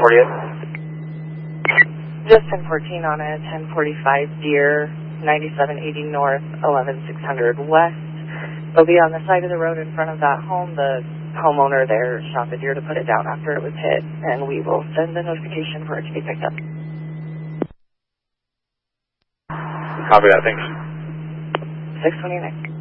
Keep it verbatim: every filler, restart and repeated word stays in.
forty-eight. Just ten fourteen on a ten forty-five Deer, ninety-seven eighty north, eleven six hundred west. They'll be on the side of the road in front of that home. The homeowner there shot the deer to put it down after it was hit, and we will send the notification for it to be picked up. Copy that, thanks. six twenty-nine.